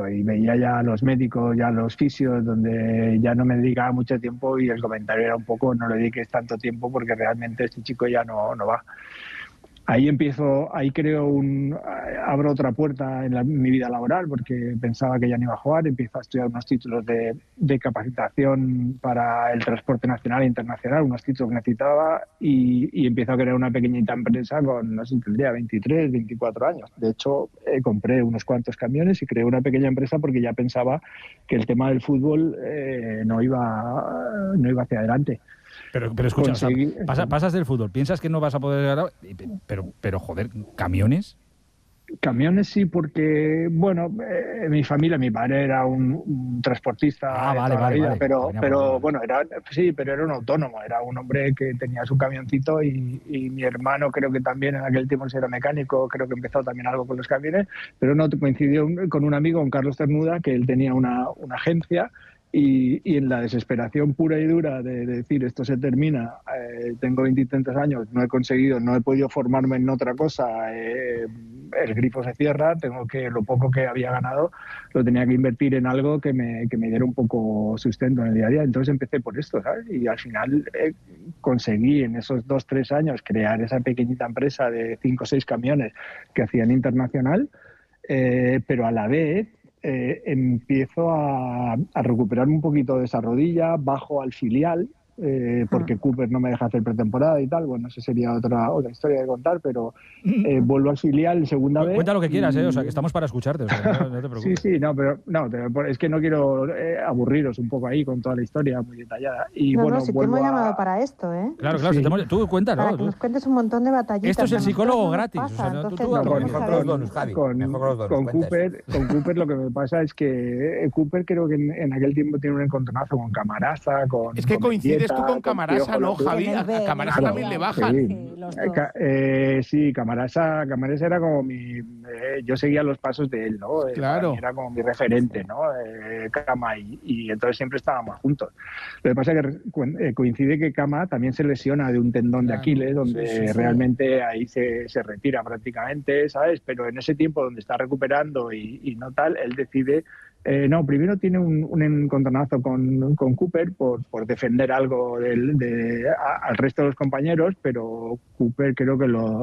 y veía ya a los médicos, ya a los fisios, donde ya no me dedicaba mucho tiempo y el comentario era un poco, no le dediques tanto tiempo porque realmente este chico ya no va. Ahí abro otra puerta en mi vida laboral porque pensaba que ya no iba a jugar, empiezo a estudiar unos títulos de capacitación para el transporte nacional e internacional, unos títulos que necesitaba y empiezo a crear una pequeñita empresa con, no sé, tendría 23, 24 años. De hecho, compré unos cuantos camiones y creé una pequeña empresa porque ya pensaba que el tema del fútbol no iba hacia adelante. Pero escucha, pasas del fútbol, piensas que no vas a poder ganar, pero joder, ¿camiones? Camiones sí, porque, bueno, mi familia, mi padre era un transportista Vale, toda la vida, vale. pero bueno, pero era un autónomo, era un hombre que tenía su camioncito y mi hermano creo que también en aquel tiempo era mecánico, creo que empezó también algo con los camiones, pero no coincidió con un amigo, con Carlos Cernuda, que él tenía una agencia. Y en la desesperación pura y dura de decir esto se termina, tengo 20 y tantos años, no he podido formarme en otra cosa, el grifo se cierra, lo poco que había ganado lo tenía que invertir en algo que me diera un poco sustento en el día a día. Entonces empecé por esto, ¿sabes? Y al final conseguí en esos 2-3 años crear esa pequeñita empresa de 5 o 6 camiones que hacían internacional, pero a la vez empiezo a recuperar un poquito de esa rodilla, bajo al filial, porque Cooper no me deja hacer pretemporada y tal. Bueno, eso sería otra historia de contar, pero vuelvo al filial segunda vez. Cuenta lo que quieras, o sea, que estamos para escucharte, o sea, no te preocupes. Sí, es que no quiero aburriros un poco ahí con toda la historia muy detallada. Y Si te hemos llamado para esto, ¿eh? Claro, sí. Tú cuéntalo. Para que nos cuentes un montón de batallitas. Esto es el psicólogo gratis. Con Cooper lo que me pasa es que Cooper creo que en aquel tiempo tiene un encontronazo con Camarasa, Es que coincides tú con Camarasa, ¿no, Javi? A Camarasa también le bajan. Sí, Camarasa era como yo seguía los pasos de él, ¿no? Claro. Era como mi referente, ¿no? Cama y entonces siempre estábamos juntos. Lo que pasa es que coincide que Cama también se lesiona de un tendón de Aquiles, donde realmente ahí se retira prácticamente, ¿sabes? Pero en ese tiempo donde está recuperando y no tal, él decide... primero tiene un encontronazo con Cooper por defender algo al resto de los compañeros, pero Cooper creo que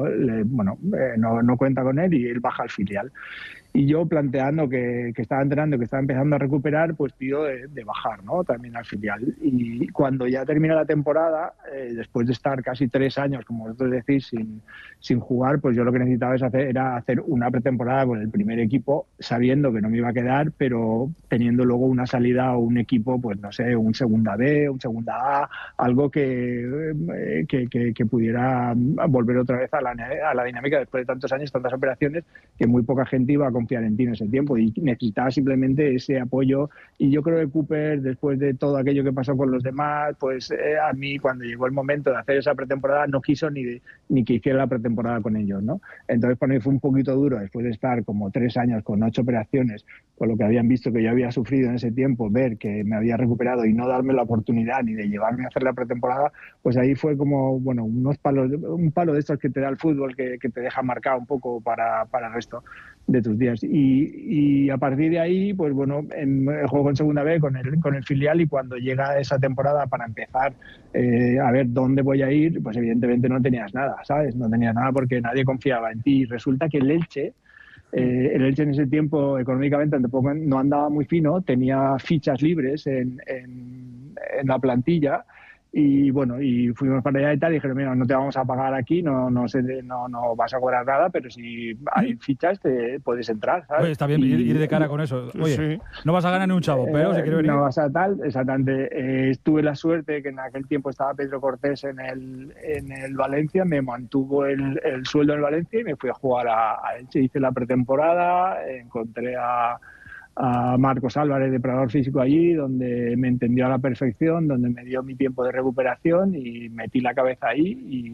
no cuenta con él y él baja al filial. Y yo planteando que estaba entrenando, que estaba empezando a recuperar, pues pido de bajar, ¿no? También al filial. Y cuando ya termina la temporada, después de estar casi 3 años, como vosotros decís, sin jugar, pues yo lo que necesitaba era hacer una pretemporada con el primer equipo, sabiendo que no me iba a quedar, pero teniendo luego una salida o un equipo, pues no sé, un segunda B, un segunda A, algo que pudiera volver otra vez a la dinámica después de tantos años, tantas operaciones, que muy poca gente iba a confiar en ti en ese tiempo y necesitaba simplemente ese apoyo. Y yo creo que Cooper, después de todo aquello que pasó con los demás, pues a mí cuando llegó el momento de hacer esa pretemporada no quiso ni que hiciera la pretemporada con ellos, ¿no? Entonces para mí fue un poquito duro, después de estar como 3 años con 8 operaciones, con lo que habían visto que yo había sufrido en ese tiempo, ver que me había recuperado y no darme la oportunidad ni de llevarme a hacer la pretemporada, pues ahí fue como, bueno, un palo de estos que te da el fútbol que te deja marcado un poco para el resto de tus días. Y a partir de ahí, pues bueno, juego en segunda B con el filial y cuando llega esa temporada para empezar a ver dónde voy a ir, pues evidentemente no tenías nada, ¿sabes? No tenías nada porque nadie confiaba en ti. Y resulta que el Elche en ese tiempo económicamente tampoco no andaba muy fino, tenía fichas libres en la plantilla. Y bueno, y fuimos para allá y tal, y dijeron, mira, no te vamos a pagar aquí, no vas a cobrar nada, pero si hay fichas te puedes entrar, ¿sabes? Oye, está bien ir de cara con eso. Oye, no vas a ganar ni un chavo, pero si quieres venir... No vas a tal, exactamente. Tuve la suerte que en aquel tiempo estaba Pedro Cortés en el Valencia, me mantuvo el sueldo en el Valencia y me fui a jugar a Elche. Hice la pretemporada, encontré a Marcos Álvarez, de preparador físico allí, donde me entendió a la perfección, donde me dio mi tiempo de recuperación y metí la cabeza ahí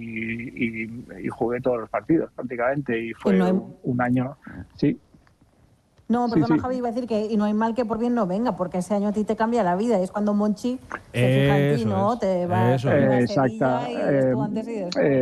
y jugué todos los partidos prácticamente y fue un año, sí. No, perdona, sí. Javi, iba a decir que y no hay mal que por bien no venga, porque ese año a ti te cambia la vida. Es cuando Monchi se fija en ti, ¿no? Te va a Sevilla y estuvo antes y después.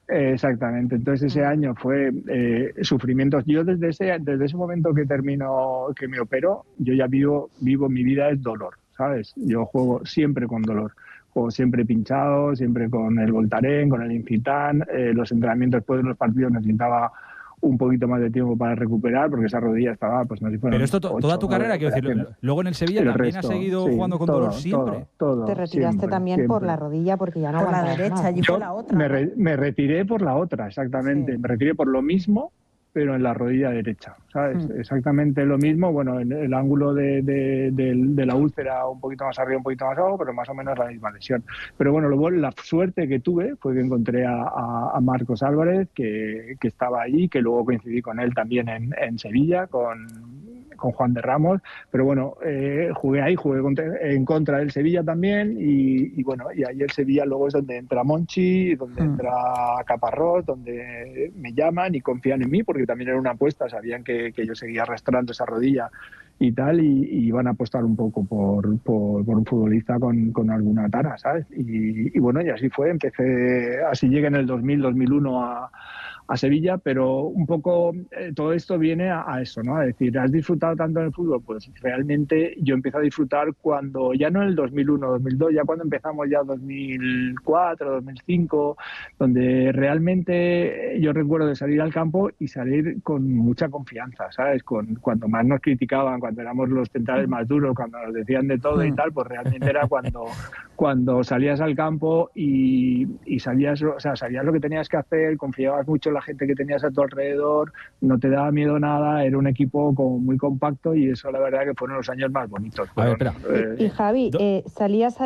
Exactamente. Entonces ese año fue sufrimientos. Yo desde ese momento que me opero, yo ya vivo mi vida es dolor, ¿sabes? Yo juego siempre con dolor. Juego siempre pinchado, siempre con el Voltaren, con el Incitan. Los entrenamientos después de los partidos necesitaba un poquito más de tiempo para recuperar porque esa rodilla estaba, pues no sé si fueron Pero esto, 8, toda tu carrera, quiero decir, luego en el Sevilla también has seguido jugando con dolor siempre. Todo, te retiraste siempre, también siempre. por la rodilla porque ya no Por la aguantabas derecha, más. allí fue la otra. Me retiré por la otra, exactamente. Sí. Me retiré por lo mismo, pero en la rodilla derecha, ¿sabes? Exactamente lo mismo. Bueno, en el ángulo de la úlcera un poquito más arriba, un poquito más abajo, pero más o menos la misma lesión. Pero bueno, luego la suerte que tuve fue que encontré a Marcos Álvarez, que estaba allí, que luego coincidí con él también en Sevilla, con Juan de Ramos, pero bueno, jugué en contra del Sevilla también y bueno, y ahí el Sevilla luego es donde entra Monchi, donde entra Caparrós, donde me llaman y confían en mí porque también era una apuesta, sabían que yo seguía arrastrando esa rodilla y tal, y iban a apostar un poco por un futbolista con alguna tara, ¿sabes? Y bueno, y así fue, así llegué en el 2001 a Sevilla, pero un poco todo esto viene a eso, ¿no? A decir, ¿has disfrutado tanto en el fútbol? Pues realmente yo empecé a disfrutar cuando, ya no en el 2001, 2002, ya cuando empezamos ya 2004, 2005, donde realmente yo recuerdo de salir al campo y salir con mucha confianza, ¿sabes? Cuando más nos criticaban, cuando éramos los centrales más duros, cuando nos decían de todo y tal, pues realmente era cuando salías al campo y sabías lo que tenías que hacer, confiabas mucho en la gente que tenías a tu alrededor, no te daba miedo nada, era un equipo como muy compacto y eso la verdad que fueron los años más bonitos. A ver, espera. Y Javi, salías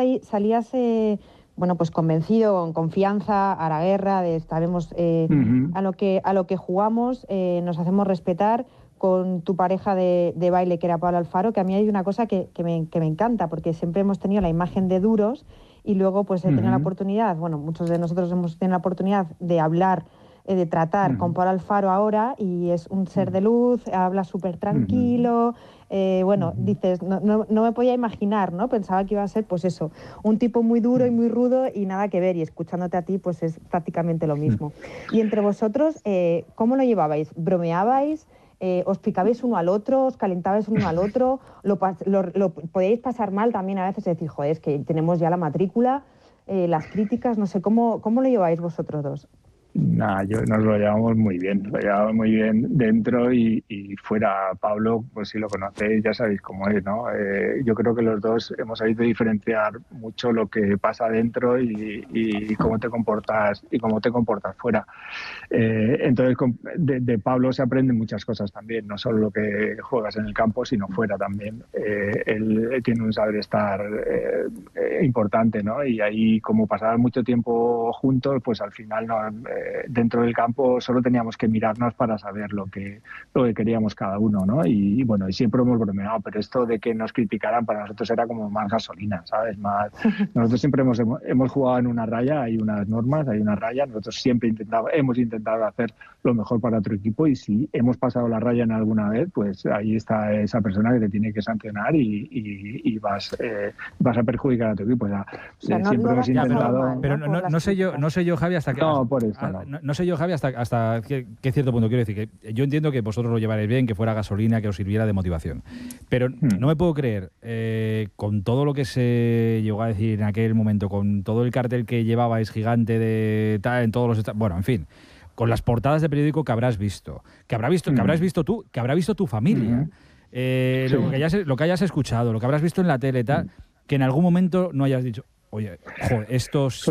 bueno, pues convencido, con confianza, a la guerra, sabemos a lo que jugamos, nos hacemos respetar, con tu pareja de baile que era Pablo Alfaro, que a mí hay una cosa que me encanta, porque siempre hemos tenido la imagen de duros y luego pues he tenido la oportunidad, bueno, muchos de nosotros hemos tenido la oportunidad de hablar, de tratar con Pablo Alfaro ahora y es un ser de luz, habla súper tranquilo, bueno, dices, no me podía imaginar, ¿no? Pensaba que iba a ser pues eso, un tipo muy duro y muy rudo y nada que ver, y escuchándote a ti pues es prácticamente lo mismo. Y entre vosotros, ¿cómo lo llevabais? ¿Bromeabais? ¿Os picabais uno al otro? ¿Os calentabais uno al otro? ¿Lo podíais pasar mal también a veces? Decir, joder, es que tenemos ya la matrícula, las críticas, no sé, ¿cómo lo lleváis vosotros dos? Nada, nos lo llevamos muy bien, dentro y fuera. Pablo, pues si lo conocéis ya sabéis cómo es, ¿no? Yo creo que los dos hemos sabido diferenciar mucho lo que pasa dentro y cómo te comportas fuera. Entonces de Pablo se aprenden muchas cosas también, no solo lo que juegas en el campo, sino fuera también. Él tiene un saber estar importante, ¿no? Y ahí, como pasaban mucho tiempo juntos, pues al final dentro del campo solo teníamos que mirarnos para saber lo que queríamos cada uno, ¿no? Y bueno, y siempre hemos bromeado, pero esto de que nos criticaran para nosotros era como más gasolina, ¿sabes? Nosotros siempre hemos jugado en una raya, hay unas normas, hay una raya, nosotros siempre hemos intentado hacer lo mejor para otro equipo y si hemos pasado la raya en alguna vez, pues ahí está esa persona que te tiene que sancionar y vas a perjudicar a tu equipo. O sea, siempre hemos intentado... Pero no sé yo, Javi, hasta que... No, por eso. No sé yo, Javi, hasta qué cierto punto. Quiero decir que yo entiendo que vosotros lo llevaréis bien, que fuera gasolina, que os sirviera de motivación. Pero no me puedo creer, con todo lo que se llegó a decir en aquel momento, con todo el cartel que llevabais gigante de tal, en todos los... Bueno, en fin, con las portadas de periódico que habrás visto, que habrás visto tú, que habrá visto tu familia, lo que hayas escuchado, lo que habrás visto en la tele, tal, que en algún momento no hayas dicho, oye, joder, estos...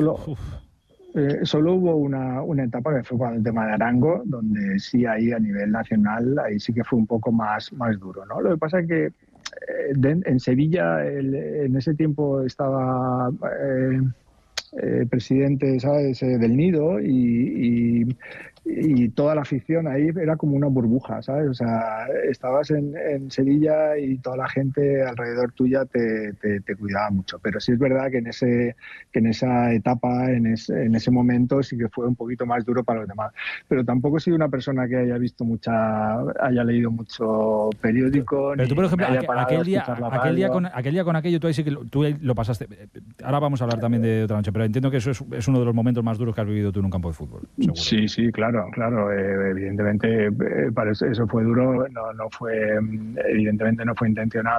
Solo hubo una etapa que fue con el tema de Arango, donde sí ahí a nivel nacional, ahí sí que fue un poco más duro, ¿no? Lo que pasa es que en Sevilla en ese tiempo estaba presidente, ¿sabes?, del Nido y y toda la afición ahí era como una burbuja, ¿sabes? O sea, estabas en Sevilla y toda la gente alrededor tuya te cuidaba mucho. Pero sí es verdad que en esa etapa, en ese momento, sí que fue un poquito más duro para los demás. Pero tampoco he sido una persona que haya haya leído mucho periódico. Pero tú, por ejemplo, aquel día con aquello, tú ahí sí que tú lo pasaste. Ahora vamos a hablar también de otra noche, pero entiendo que eso es uno de los momentos más duros que has vivido tú en un campo de fútbol. Seguro. Sí, claro. Evidentemente, para eso fue duro. Evidentemente no fue intencionado.